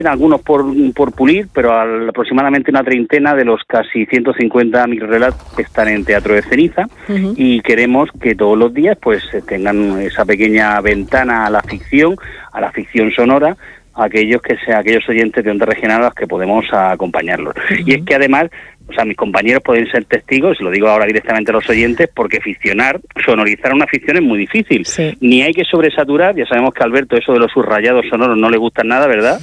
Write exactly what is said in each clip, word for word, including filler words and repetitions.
algunos por, por pulir, pero al, aproximadamente una treintena de los casi ciento cincuenta microrelatos están en Teatro de Ceniza, uh-huh. y queremos que todos los días pues tengan esa pequeña ventana a la ficción, a la ficción sonora, a aquellos que sea, aquellos oyentes de Onda Regional a los que podemos acompañarlos. Uh-huh. Y es que además, o sea, mis compañeros pueden ser testigos, lo digo ahora directamente a los oyentes, porque ficcionar, sonorizar una ficción es muy difícil. Sí. Ni hay que sobresaturar, ya sabemos que a Alberto eso de los subrayados sonoros no le gusta nada, ¿verdad?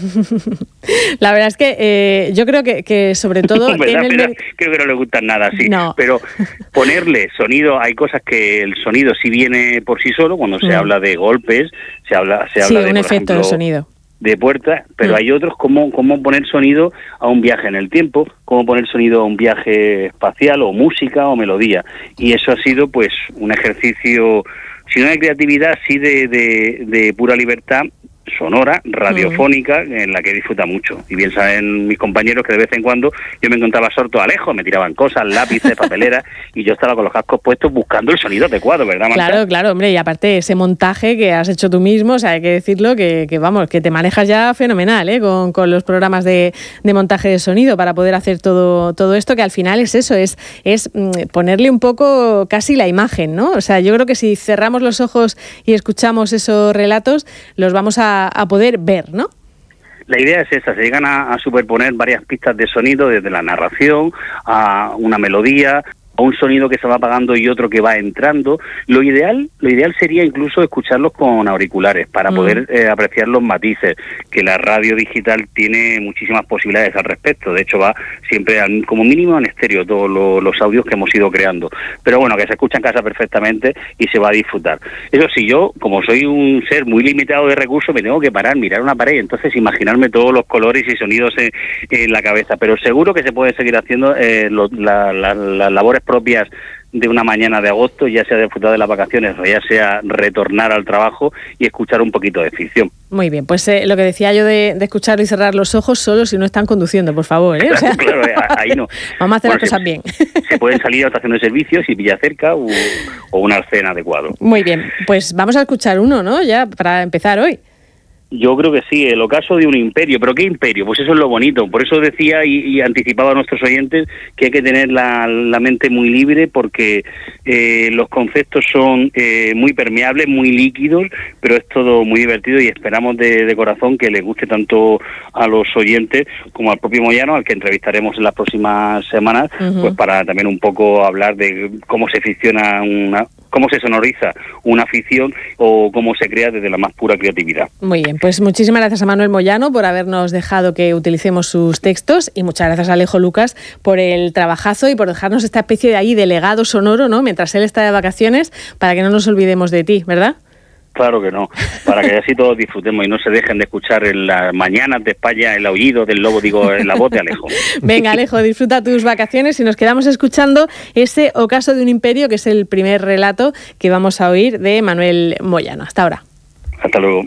La verdad es que eh, yo creo que, que sobre todo... ¿verdad? En el... Pero, creo que no le gustan nada, sí. No. Pero ponerle sonido, hay cosas que el sonido sí viene por sí solo, cuando se mm. habla de golpes, se habla, se sí, habla de, un por efecto ejemplo, de sonido. de puertas, pero mm. hay otros como cómo poner sonido a un viaje en el tiempo, cómo poner sonido a un viaje espacial, o música, o melodía. Y eso ha sido pues un ejercicio, si no de creatividad, sí de, de, de pura libertad sonora, radiofónica, mm. en la que disfruta mucho. Y bien saben mis compañeros que de vez en cuando yo me encontraba sorto a lejos, me tiraban cosas, lápices, papeleras, y yo estaba con los cascos puestos buscando el sonido adecuado, ¿verdad, Marta? Claro, claro, hombre, y aparte ese montaje que has hecho tú mismo, o sea, hay que decirlo, que, que vamos, que te manejas ya fenomenal, ¿eh? Con, con los programas de, de montaje de sonido para poder hacer todo, todo esto, que al final es eso, es, es ponerle un poco casi la imagen, ¿no? O sea, yo creo que si cerramos los ojos y escuchamos esos relatos, los vamos a a poder ver, ¿no? La idea es esa, se llegan a, a superponer varias pistas de sonido, desde la narración a una melodía, a un sonido que se va apagando y otro que va entrando. Lo ideal, lo ideal sería incluso escucharlos con auriculares para mm. poder eh, apreciar los matices, que la radio digital tiene muchísimas posibilidades al respecto. De hecho, va siempre al, como mínimo en estéreo todos lo, los audios que hemos ido creando. Pero bueno, que se escucha en casa perfectamente y se va a disfrutar. Eso sí, yo, como soy un ser muy limitado de recursos, me tengo que parar, mirar una pared y entonces imaginarme todos los colores y sonidos en, en la cabeza. Pero seguro que se puede seguir haciendo eh, lo, la, la, las labores propias de una mañana de agosto, ya sea disfrutar de las vacaciones o ya sea retornar al trabajo y escuchar un poquito de ficción. Muy bien, pues eh, lo que decía yo de, de escuchar y cerrar los ojos solo si no están conduciendo, por favor, ¿eh? O sea, claro, claro, ahí no. Vamos a hacer bueno, las cosas se, bien. Se pueden salir a estación de servicio si pilla cerca o, o un arcén adecuado. Muy bien, pues vamos a escuchar uno, ¿no? Ya para empezar hoy. Yo creo que sí, el ocaso de un imperio. ¿Pero qué imperio? Pues eso es lo bonito. Por eso decía y, y anticipaba a nuestros oyentes que hay que tener la, la mente muy libre, porque eh, los conceptos son eh, muy permeables, muy líquidos, pero es todo muy divertido y esperamos de, de corazón que les guste tanto a los oyentes como al propio Moyano, al que entrevistaremos en las próximas semanas, uh-huh. pues para también un poco hablar de cómo se ficciona una... cómo se sonoriza una ficción o cómo se crea desde la más pura creatividad. Muy bien, pues muchísimas gracias a Manuel Moyano por habernos dejado que utilicemos sus textos, y muchas gracias a Alejo Lucas por el trabajazo y por dejarnos esta especie de ahí de legado sonoro, ¿no? Mientras él está de vacaciones, para que no nos olvidemos de ti, ¿verdad? Claro que no, para que así todos disfrutemos y no se dejen de escuchar en las mañanas de España el aullido del lobo, digo, en la voz de Alejo. Venga, Alejo, disfruta tus vacaciones y nos quedamos escuchando ese Ocaso de un imperio, que es el primer relato que vamos a oír de Manuel Moyano. Hasta ahora. Hasta luego.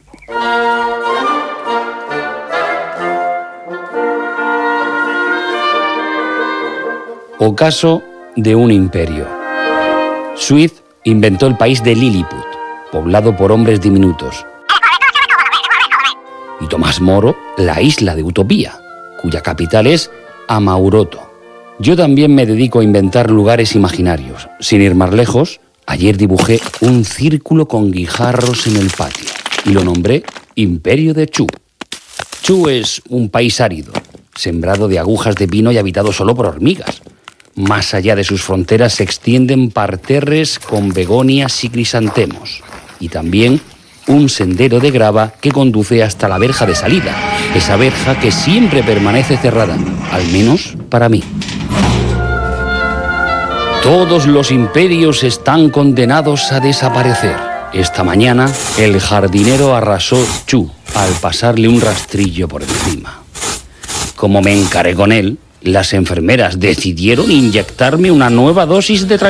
Ocaso de un imperio. Swift inventó el país de Lilliput, poblado por hombres diminutos. Y Tomás Moro, la isla de Utopía, cuya capital es Amauroto. Yo también me dedico a inventar lugares imaginarios. Sin ir más lejos, ayer dibujé un círculo con guijarros en el patio y lo nombré Imperio de Chu. Chu es un país árido, sembrado de agujas de pino y habitado solo por hormigas. Más allá de sus fronteras se extienden parterres con begonias y crisantemos. Y también un sendero de grava que conduce hasta la verja de salida, esa verja que siempre permanece cerrada, al menos para mí. Todos los imperios están condenados a desaparecer. Esta mañana, el jardinero arrasó Chu al pasarle un rastrillo por encima. Como me encaré con él, las enfermeras decidieron inyectarme una nueva dosis de tranquilidad.